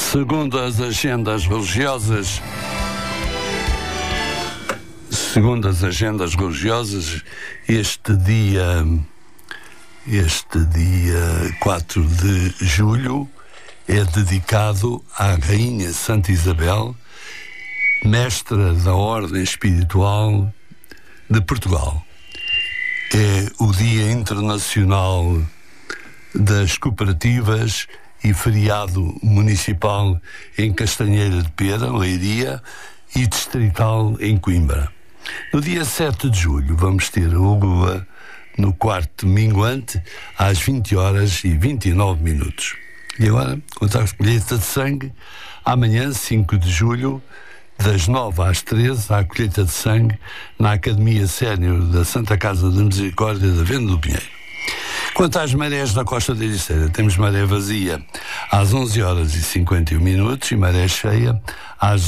Segundo as agendas religiosas, este dia 4 de julho é dedicado à Rainha Santa Isabel, mestra da Ordem Espiritual de Portugal. É o Dia Internacional das Cooperativas e feriado municipal em Castanheira de Pera, Leiria, e distrital em Coimbra. No dia 7 de julho vamos ter a Lua no quarto minguante às 20h29. E agora, quanto à colheita de sangue, amanhã, 5 de julho, das 9 às 13, há a colheita de sangue na Academia Sénior da Santa Casa da Misericórdia da Venda do Pinheiro. Quanto às marés na Costa da Ericeira, temos maré vazia às 11h51 e maré cheia às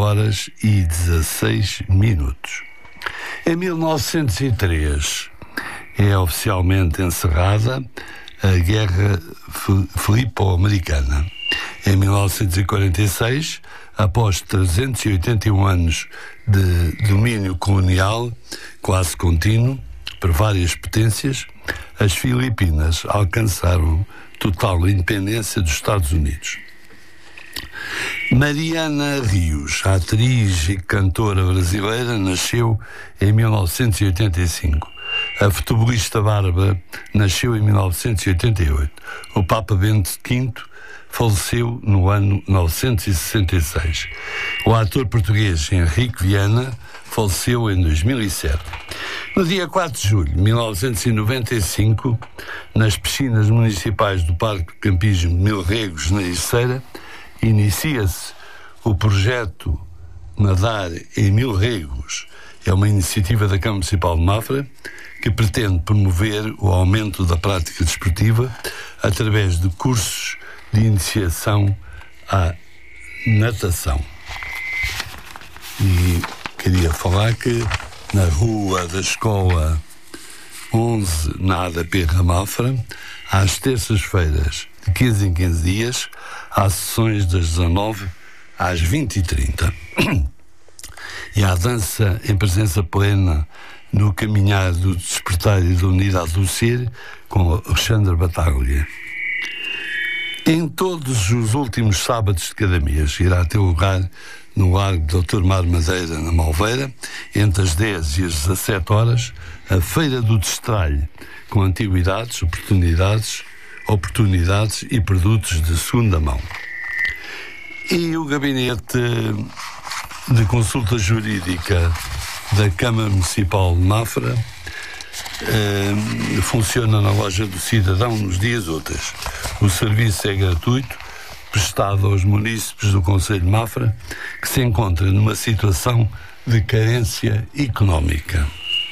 18h16. Em 1903 é oficialmente encerrada a Guerra Filipo-Americana. Em 1946, após 381 anos de domínio colonial quase contínuo por várias potências, as Filipinas alcançaram total independência dos Estados Unidos. Mariana Rios, atriz e cantora brasileira, nasceu em 1985. A futebolista Bárbara nasceu em 1988. O Papa Bento V faleceu no ano 1966. O ator português Henrique Viana faleceu em 2007. No dia 4 de julho de 1995, nas piscinas municipais do Parque de Campismo de Mil Regos, na Ericeira, inicia-se o projeto Nadar em Mil Regos. É uma iniciativa da Câmara Municipal de Mafra que pretende promover o aumento da prática desportiva através de cursos de iniciação à natação. E queria falar que na rua da Escola 11, na ADP Mafra, às terças-feiras, de 15 em 15 dias, há sessões das 19 às 20h30. E há dança em presença plena no caminhar do Despertar e da Unidade do Ser, com Alexandre Bataglia. Em todos os últimos sábados de cada mês irá ter lugar no Largo Dr. Mar Madeira, na Malveira, entre as 10 e as 17 horas, a Feira do Destralhe, com antiguidades, oportunidades e produtos de segunda mão. E o Gabinete de Consulta Jurídica da Câmara Municipal de Mafra funciona na Loja do Cidadão nos dias úteis. O serviço é gratuito, prestado aos munícipes do Concelho de Mafra que se encontram numa situação de carência económica.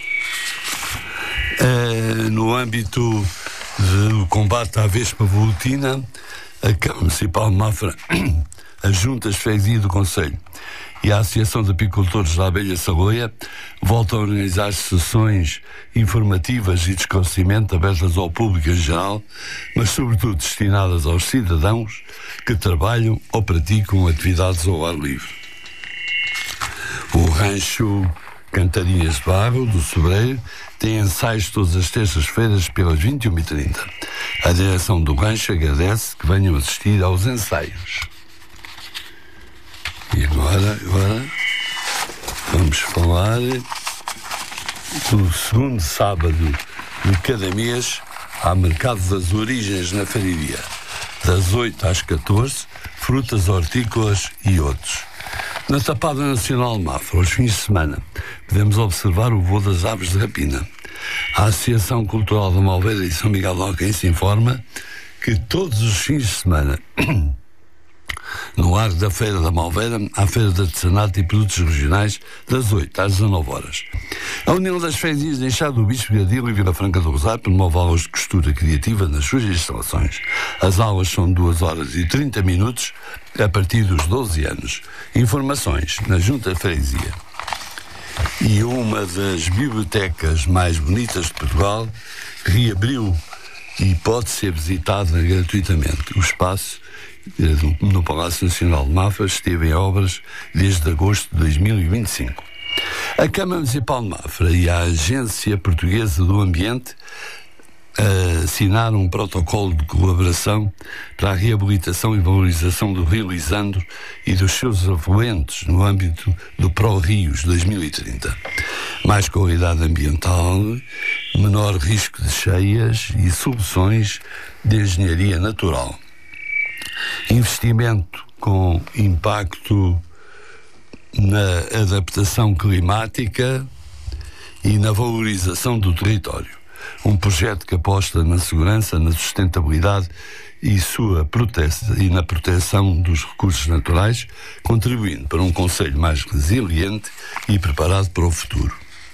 No âmbito do combate à vespa volutina, a Câmara Municipal de Mafra, as Juntas de Freguesia do Concelho e a Associação de Apicultores da Abelha Saboia voltam a organizar sessões informativas e de esclarecimento abertas ao público em geral, mas sobretudo destinadas aos cidadãos que trabalham ou praticam atividades ao ar livre. O Rancho Cantarinhas de Barro, do Sobreiro, tem ensaios todas as terças-feiras pelas 21h30. A direção do rancho agradece que venham assistir aos ensaios. E agora vamos falar do segundo sábado de cada mês. Há Mercado das Origens na Faria, das 8 às 14, frutas, hortícolas e outros. Na Tapada Nacional de Mafra, aos fins de semana, podemos observar o voo das aves de rapina. A Associação Cultural da Malveira e São Miguel de Alquém se informa que todos os fins de semana, no Largo da Feira da Malveira, há Feira de Artesanato e Produtos Regionais, das 8 às 19 horas. A União das Freguesias de Enxado do Bispo Gadil e Vila Franca do Rosário promove aulas de costura criativa nas suas instalações. As aulas são 2h30 a partir dos 12 anos. Informações na Junta de Freguesia. E uma das bibliotecas mais bonitas de Portugal reabriu e pode ser visitada gratuitamente. O espaço no Palácio Nacional de Mafra esteve em obras desde agosto de 2025. A Câmara Municipal de Mafra e a Agência Portuguesa do Ambiente assinaram um protocolo de colaboração para a reabilitação e valorização do Rio Lisandro e dos seus afluentes no âmbito do Pró-Rios 2030. Mais qualidade ambiental, menor risco de cheias e soluções de engenharia natural. Investimento com impacto na adaptação climática e na valorização do território. Um projeto que aposta na segurança, na sustentabilidade e na proteção dos recursos naturais, contribuindo para um concelho mais resiliente e preparado para o futuro.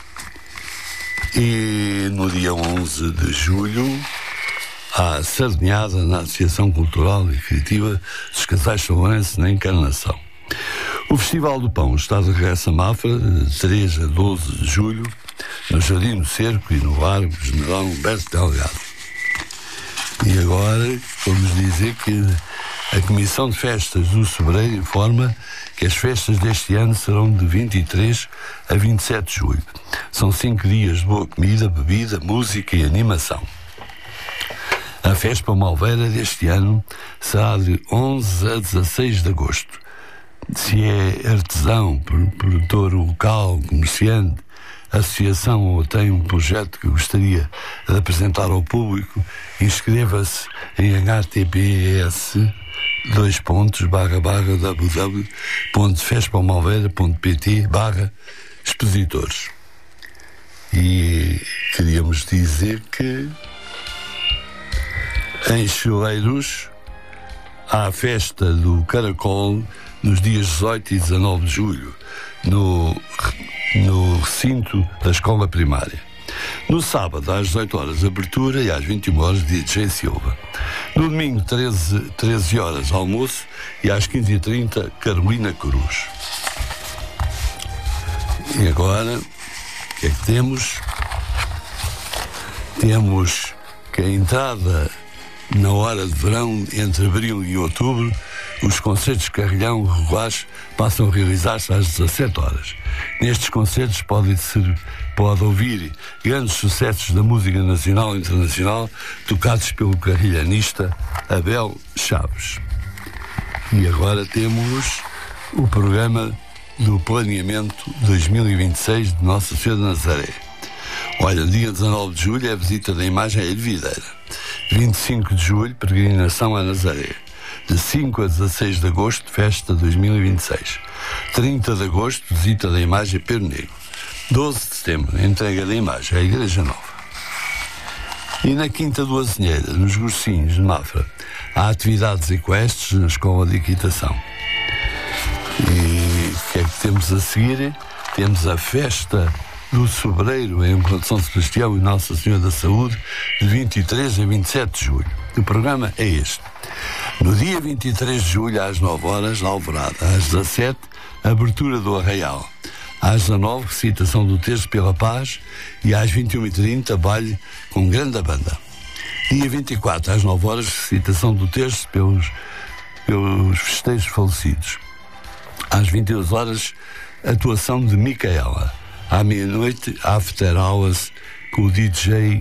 E no dia 11 de julho, há sardinhada na Associação Cultural e Criativa dos Casais Sourense na Encarnação. O Festival do Pão está de regresso a Mafra, de 3 a 12 de julho, no Jardim do Cerco e no Largo General Humberto Delgado. E agora vamos dizer que a Comissão de Festas do Sobreiro informa que as festas deste ano serão de 23 a 27 de julho. São 5 dias de boa comida, bebida, música e animação. A Fespa Malveira deste ano será de 11 a 16 de agosto. Se é artesão, produtor local, comerciante, associação ou tem um projeto que gostaria de apresentar ao público, inscreva-se em https://www.fespamalveira.pt/expositores. E queríamos dizer que em Choleiros há a festa do Caracol nos dias 18 e 19 de julho, no recinto da escola primária. No sábado, às 18 horas, abertura, e às 21 horas, DJ Silva. No domingo, 13 horas, almoço, e às 15h30, Carolina Cruz. E agora, o que é que temos? Temos que a entrada na hora de verão, entre abril e outubro, os concertos de carrilhão regulares passam a realizar-se às 17 horas. Nestes concertos pode ouvir grandes sucessos da música nacional e internacional tocados pelo carrilhanista Abel Chaves. E agora temos o programa do Planeamento 2026 de Nossa Senhora de Nazaré. Olha, dia 19 de julho é a visita da imagem à Ilha Videira. 25 de julho, peregrinação a Nazaré. De 5 a 16 de agosto, festa 2026. 30 de agosto, visita da imagem a Pedro Negro. 12 de setembro, entrega da imagem à Igreja Nova. E na Quinta do Azinheira, nos Gorcinhos de Mafra, há atividades equestres na Escola de Equitação. E o que é que temos a seguir? Temos a festa do Sobreiro em São Sebastião e Nossa Senhora da Saúde, de 23 a 27 de julho. O programa é este. No dia 23 de julho, às 9 horas, Alvorada. Às 17, abertura do Arraial. Às 19, recitação do Terço pela Paz. E às 21h30, baile com grande banda. Dia 24, às 9 horas, recitação do Terço pelos festejos falecidos. Às 22 horas, atuação de Micaela. À meia-noite, after hours com o DJ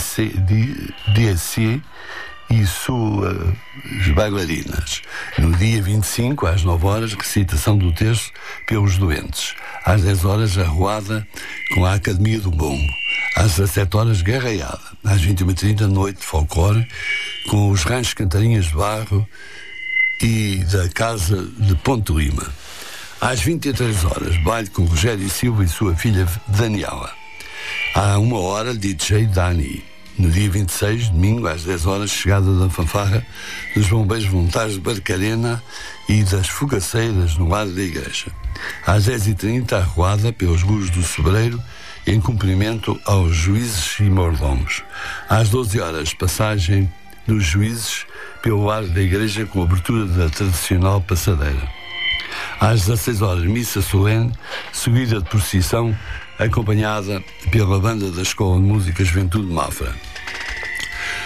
DC e suas bailarinas. No dia 25, às 9 horas, recitação do Terço pelos doentes. Às 10 horas, arruada com a Academia do Bombo. Às 17 horas, garraiada. Às 21h30, noite de folclore com os ranchos Cantarinhas de Barro e da Casa de Ponte Lima. Às 23 horas, baile com Rogério Silva e sua filha Daniela. À 1 hora, DJ Dani. No dia 26, domingo, às 10 horas, chegada da fanfarra dos bombeiros voluntários de Barcarena e das fogaceiras no lar da igreja. Às 10h30, arruada pelos gurus do Sobreiro, em cumprimento aos juízes e mordomos. Às 12 horas, passagem dos juízes pelo lar da igreja com abertura da tradicional passadeira. Às 16 horas, missa solene, seguida de procissão, acompanhada pela banda da Escola de Música Juventude de Mafra.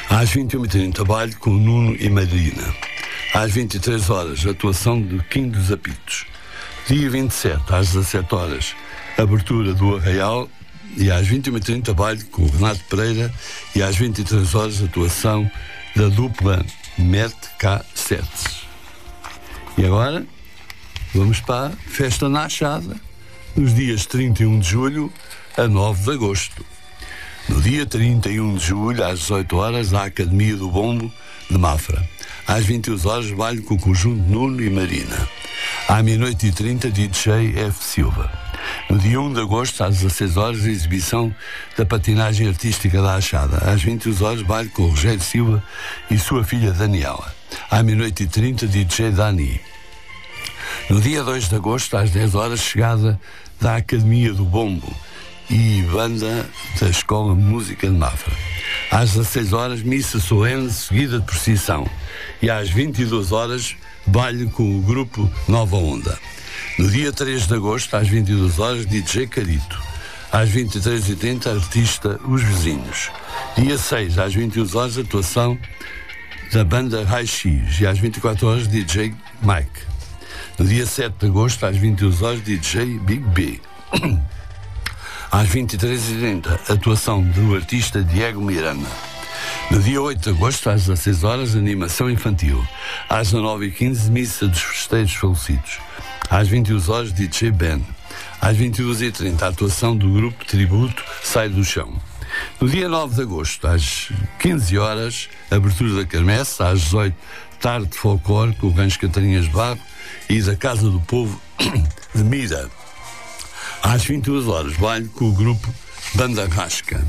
Às 21h30, baile com Nuno e Marina. Às 23 horas, atuação de Kim dos Apitos. Dia 27, às 17 horas, abertura do Arraial. E às 21h30, baile com o Renato Pereira. E às 23 horas, atuação da dupla Met K7. E agora, vamos para a Festa na Achada, nos dias 31 de julho a 9 de agosto. No dia 31 de julho, às 18 horas, a Academia do Bombo de Mafra. Às 21 horas, baile com o conjunto Nuno e Marina. À meia-noite e 30, DJ F. Silva. No dia 1 de agosto, às 16 horas, a exibição da patinagem artística da Achada. Às 21 horas, baile com o Rogério Silva e sua filha Daniela. À meia-noite e 30, DJ Dani. No dia 2 de agosto, às 10 horas, chegada da Academia do Bombo e banda da Escola de Música de Mafra. Às 16 horas, missa solene seguida de procissão. E às 22 horas, baile com o grupo Nova Onda. No dia 3 de agosto, às 22 horas, DJ Carito. Às 23h30, artista Os Vizinhos. Dia 6, às 21 horas, atuação da banda Raio-X. E às 24 horas, DJ Mike. No dia 7 de agosto, às 21 horas, DJ Big B. Às 23h30, atuação do artista Diego Miranda. No dia 8 de agosto, às 16 horas, animação infantil. Às 19h15, missa dos festeiros falecidos. Às 21 horas, DJ Ben. Às 22h30, a atuação do grupo Tributo Sai do Chão. No dia 9 de agosto, às 15 horas, abertura da Quermesse. Às 18, tarde de folclore com o Rancho Catarina de Barro e da Casa do Povo de Mira. Às 22 horas, baile com o grupo Banda Rasca.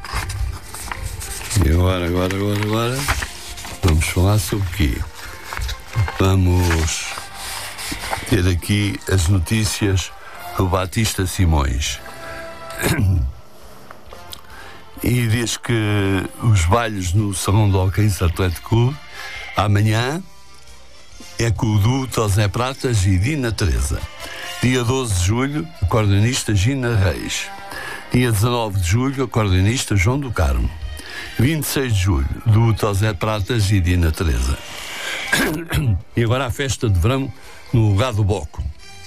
E agora, vamos falar sobre o quê? Vamos ter aqui as notícias do Batista Simões. E diz que os bailes no Salão do Alcaíce Atlético Clube, amanhã, é com o duo Tosé Pratas e Dina Teresa. Dia 12 de julho, acordeonista Gina Reis. Dia 19 de julho, acordeonista João do Carmo. 26 de julho, do Tosé Pratas e Dina Teresa. E agora a festa de verão no lugar do Boco.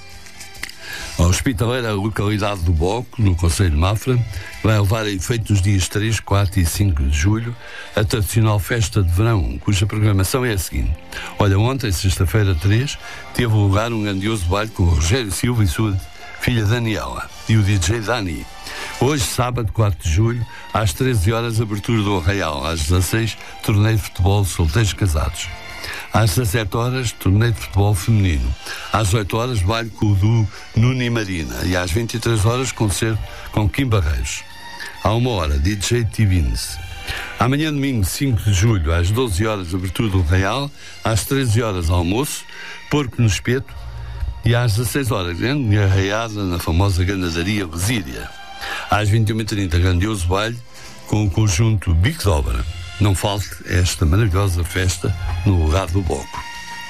A hospitaleira localidade do Boco, no concelho de Mafra, vai levar a efeito nos dias 3, 4 e 5 de julho a tradicional festa de verão, cuja programação é a seguinte. Olha, ontem, sexta-feira 3, teve lugar um grandioso baile com o Rogério Silva e sua filha Daniela e o DJ Dani. Hoje, sábado 4 de julho, às 13 horas, abertura do Arraial. Às 16, torneio de futebol solteiros casados. Às 17 horas, torneio de futebol feminino. Às 8 horas, baile com o duo Nuno e Marina. E às 23 horas, concerto com Kim Barreiros. À 1 hora, DJ T-Beans. Amanhã, domingo, 5 de julho, às 12 horas, abertura do Arraial. Às 13 horas, almoço, porco no espeto. E às 16 horas, grande arraiada na famosa ganadaria Resíria. Às 21h30, grandioso baile com o conjunto Bico de Obra. Não falte esta maravilhosa festa no lugar do Boco.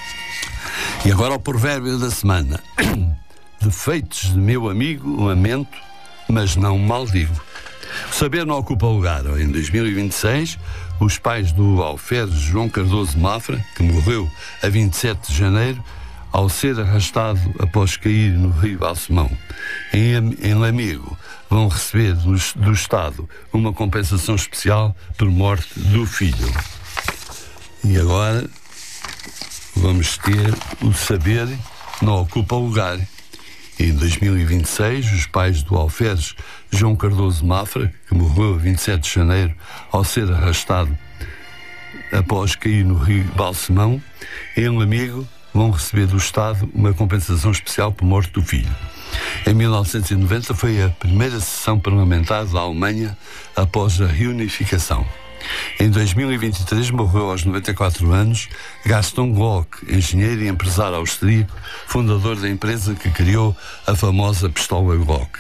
E agora o provérbio da semana. Defeitos de meu amigo, lamento, mas não maldigo. O saber não ocupa lugar. Em 2026, os pais do alferes João Cardoso de Mafra, que morreu a 27 de janeiro, ao ser arrastado após cair no rio Balsemão, em Lamego, vão receber do Estado uma compensação especial por morte do filho. E agora vamos ter o saber não ocupa lugar. Em 2026, os pais do alferes João Cardoso de Mafra, que morreu a 27 de janeiro ao ser arrastado após cair no rio Balsemão, em Lamego, vão receber do Estado uma compensação especial por morte do filho. Em 1990 foi a primeira sessão parlamentar da Alemanha após a reunificação. Em 2023 morreu aos 94 anos Gaston Glock, engenheiro e empresário austríaco, fundador da empresa que criou a famosa pistola Glock.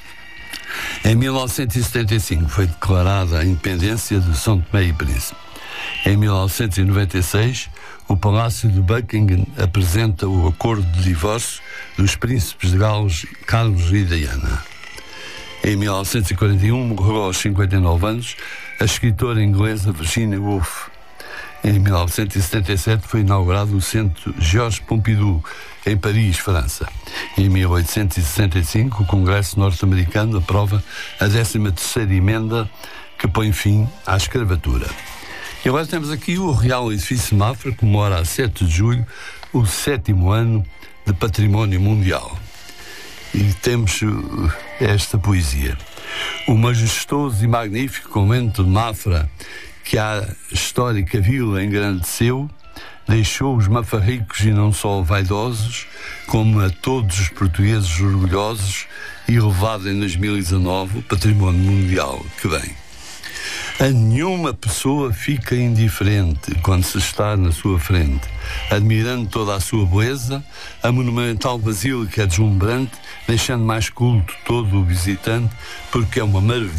Em 1975 foi declarada a independência de São Tomé e Príncipe. Em 1996, o Palácio de Buckingham apresenta o acordo de divórcio dos príncipes de Gales, Carlos e Diana. Em 1941, morreu aos 59 anos a escritora inglesa Virginia Woolf. Em 1977 foi inaugurado o Centro Georges Pompidou, em Paris, França. Em 1865, o Congresso norte-americano aprova a 13ª emenda que põe fim à escravatura. E agora temos aqui o Real Edifício Mafra, que comemora a 7 de julho o 7º ano de Património Mundial. E temos esta poesia. O majestoso e magnífico convento de Mafra, que a histórica vila engrandeceu, deixou os mafarricos e não só vaidosos, como a todos os portugueses orgulhosos, e elevado em 2019 o património mundial que vem. A nenhuma pessoa fica indiferente quando se está na sua frente, admirando toda a sua beleza. A monumental basílica é deslumbrante, deixando mais culto todo o visitante, porque é uma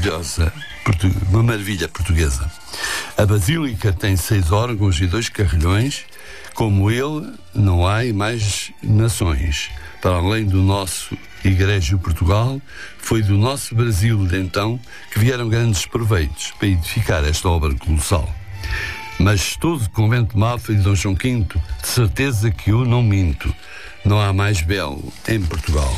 maravilha portuguesa. A basílica tem 6 órgãos e 2 carrilhões. Como ele, não há em mais nações. Para além do nosso Egrégio Portugal, foi do nosso Brasil de então que vieram grandes proveitos para edificar esta obra colossal. Majestoso convento de Mafra e de Dom João V, de certeza que eu não minto, não há mais belo em Portugal.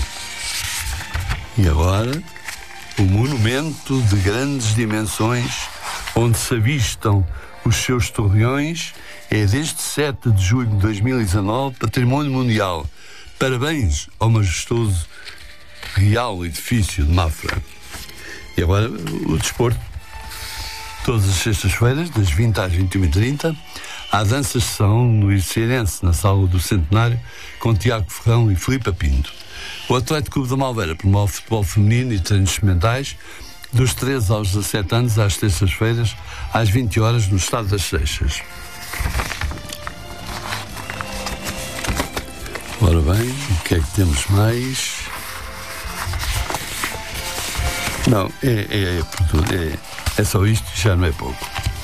E agora, o monumento de grandes dimensões, onde se avistam os seus torreões, é desde 7 de julho de 2019 Património Mundial. Parabéns ao majestoso Real Edifício de Mafra. E agora o desporto. Todas as sextas-feiras, das 20 às 21h30, há danças-sessão no Iricerense, na Sala do Centenário, com Tiago Ferrão e Filipe Pinto. O Atlético Clube da Malveira promove futebol feminino e treinos experimentais dos 13 aos 17 anos, às terças-feiras, às 20 horas, no Estado das Seixas. Ora bem, o que é que temos mais? Não, é só isto, já não é pouco.